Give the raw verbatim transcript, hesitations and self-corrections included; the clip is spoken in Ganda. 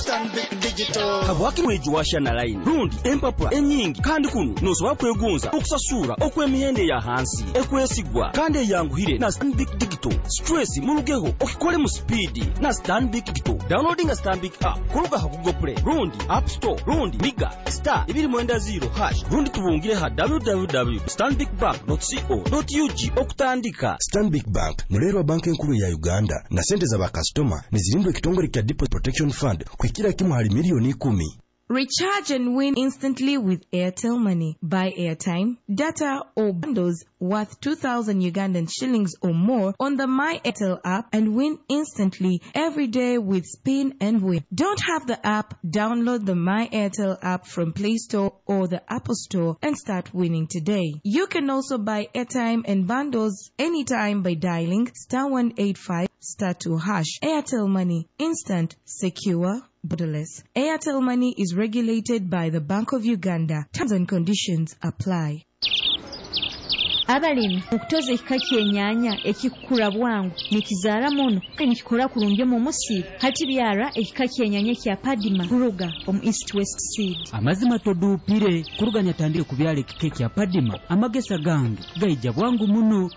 Stanbic Digital. Kabwaki mweji washa na line. Rundi, empapula, enyingi. Kandi kunu, nosoba kwegunza. Okusasura, okwemihende ya hansi. Ekwesigwa, kande yanguhire na Stanbic Digital. Stress, mulugeho, okikole mu speed. Na Stanbic Digital. Downloading a Stanbic app. Kuruga ha Google Play. Rundi, App Store. Rundi, Miga, Star. Ibiri mwenda zero, hash. Rundi tubungire ha w w w dot stanbic bank dot co dot u g okutandika. Stanbic Bank, mulero banki nkuru ya Uganda. Na sente za bakastoma, nizilindwe kitongole kya Deposit Protection Fund. Kwikira kimu hali milioni kumi. Recharge and win instantly with Airtel Money. Buy airtime, data or bundles worth two thousand Ugandan shillings or more on the My Airtel app and win instantly every day with Spin and Win. Don't have the app? Download the My Airtel app from Play Store or the Apple Store and start winning today. You can also buy airtime and bundles anytime by dialing star one eight five star two hash. Airtel Money. Instant, secure, borderless. Airtel Money is regulated by the Bank of Uganda. Terms and conditions apply. Abalimi okutoza ekika ky'ennyanya ekikula bwangu nekizaala mono nekikola kulungi mu musiru hati byara ekika ky'ennyanya kya Padima Kuruga from East West Seed. Amazima toduupire Kuruga nyatandire kubyala ekika kya Padima amagesa gange gaija bwangu muno